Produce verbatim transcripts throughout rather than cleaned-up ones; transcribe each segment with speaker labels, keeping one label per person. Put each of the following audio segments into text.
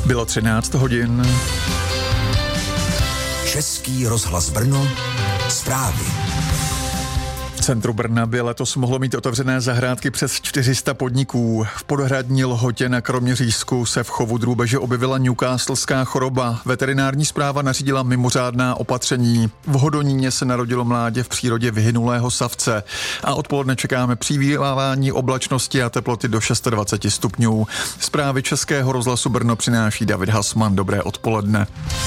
Speaker 1: Bylo třináct hodin.
Speaker 2: Český rozhlas Brno, zprávy.
Speaker 1: V centru Brna by letos mohlo mít otevřené zahrádky přes čtyři sta podniků. V Podhradní Lhotě na Kroměřížsku se v chovu drůbeže objevila newcastlská choroba. Veterinární správa nařídila mimořádná opatření. V Hodoníně se narodilo mládě v přírodě vyhynulého savce. A odpoledne čekáme přibývání oblačnosti a teploty do dvacet šest stupňů. Zprávy Českého rozhlasu Brno přináší David Hasman. Dobré odpoledne.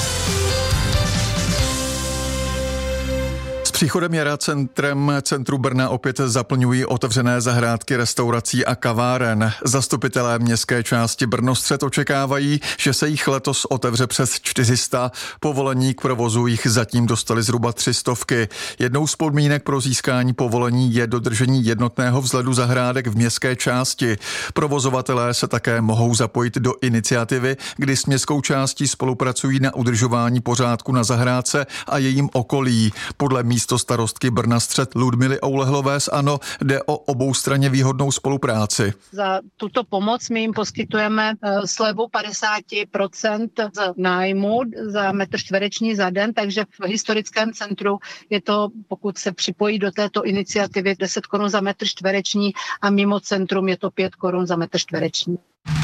Speaker 1: Příchodem jara centrem centru Brna opět zaplňují otevřené zahrádky restaurací a kaváren. Zastupitelé městské části Brnostřed očekávají, že se jich letos otevře přes čtyři sta. Povolení k provozu jich zatím dostali zhruba tři stovky. Jednou z podmínek pro získání povolení je dodržení jednotného vzhledu zahrádek v městské části. Provozovatelé se také mohou zapojit do iniciativy, kdy s městskou částí spolupracují na udržování pořádku na zahrádce a jejím okolí. Podle místo starostky Brnastřed Ludmily Oulehlové z ANO jde o oboustranně výhodnou spolupráci.
Speaker 3: Za tuto pomoc my jim poskytujeme slevu padesát procent z nájmu za metr čtvereční za den, takže v historickém centru je to, pokud se připojí do této iniciativy, deset korun za metr čtvereční a mimo centrum je to pět korun za metr čtvereční.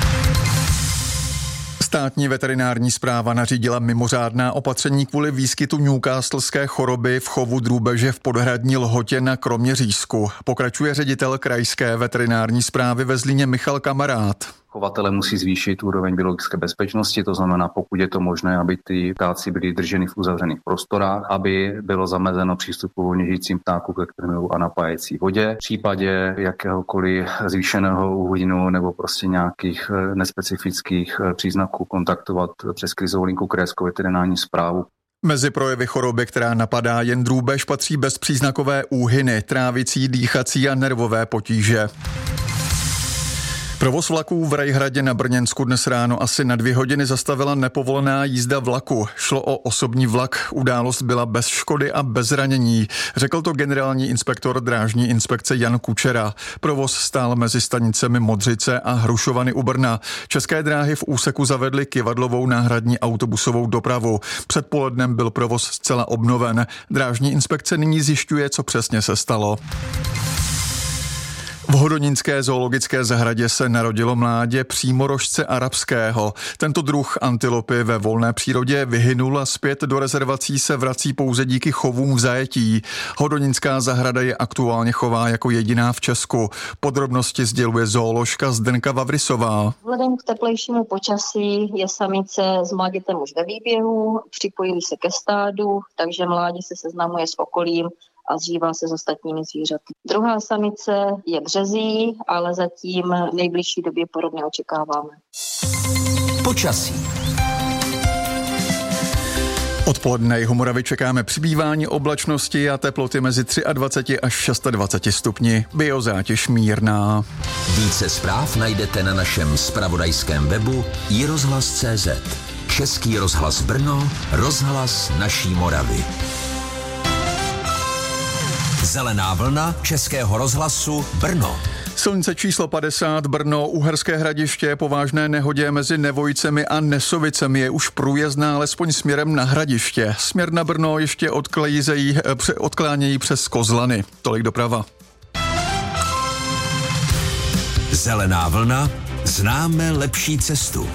Speaker 1: Státní veterinární správa nařídila mimořádná opatření kvůli výskytu newcastlské choroby v chovu drůbeže v Podhradní Lhotě na Kroměřížsku. Pokračuje ředitel krajské veterinární správy ve Zlíně Michal Kamarád.
Speaker 4: Chovatele musí zvýšit úroveň biologické bezpečnosti, to znamená, pokud je to možné, aby ty ptáci byly drženy v uzavřených prostorách, aby bylo zamezeno přístupu volně žijícím ptáků ke krmivu a napájecí vodě. V případě jakéhokoliv zvýšeného úhynu nebo prostě nějakých nespecifických příznaků kontaktovat přes krizovou linku krajskou veterinární správu.
Speaker 1: Mezi projevy choroby, která napadá jen drůbež, patří bezpříznakové úhyny, trávicí, dýchací a nervové potíže. Provoz vlaků v Rajhradě na Brněnsku dnes ráno asi na dvě hodiny zastavila nepovolená jízda vlaku. Šlo o osobní vlak, událost byla bez škody a bez zranění. Řekl to generální inspektor drážní inspekce Jan Kučera. Provoz stál mezi stanicemi Modřice a Hrušovany u Brna. České dráhy v úseku zavedly kyvadlovou náhradní autobusovou dopravu. Předpolednem byl provoz zcela obnoven. Drážní inspekce nyní zjišťuje, co přesně se stalo. V Hodonínské zoologické zahradě se narodilo mládě přímorožce arabského. Tento druh antilopy ve volné přírodě vyhynul a zpět do rezervací se vrací pouze díky chovům v zajetí. Hodonínská zahrada je aktuálně chová jako jediná v Česku. Podrobnosti sděluje zooložka Zdenka Vavrysová.
Speaker 5: Vzhledem k teplejšímu počasí je samice s mládětem už ve výběhu, připojili se ke stádu, takže mládě se seznamuje s okolím a zžívá se s ostatními zvířaty. Druhá samice je březí, ale zatím v nejbližší době porod neočekáváme.
Speaker 2: Počasí.
Speaker 1: Odpoledne Jihomoravy čekáme přibývání oblačnosti a teploty mezi dvacet tři až dvacet šest stupni. Biozátěž mírná.
Speaker 2: Více zpráv najdete na našem zpravodajském webu i rozhlas tečka cé zet. Český rozhlas Brno, rozhlas naší Moravy. Zelená vlna Českého rozhlasu Brno.
Speaker 1: Silnice číslo padesát Brno Uherské Hradiště po vážné nehodě mezi Nevojicemi a Nesovicemi je už průjezdná alespoň směrem na Hradiště. Směr na Brno ještě odklízejí, odklánějí přes Kozlany. Tolik doprava.
Speaker 2: Zelená vlna, známe lepší cestu.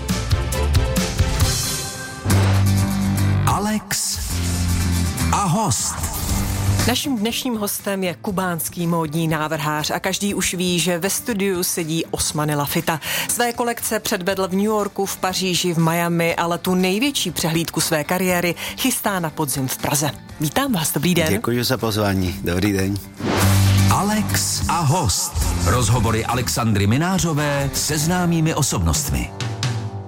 Speaker 2: Alex a host.
Speaker 6: Naším dnešním hostem je kubánský módní návrhář a každý už ví, že ve studiu sedí Osmany Lafita. Své kolekce předvedl v New Yorku, v Paříži, v Miami, ale tu největší přehlídku své kariéry chystá na podzim v Praze. Vítám vás, dobrý den.
Speaker 7: Děkuji za pozvání, dobrý den.
Speaker 2: Alex a host. Rozhovory Alexandry Minářové se známými osobnostmi.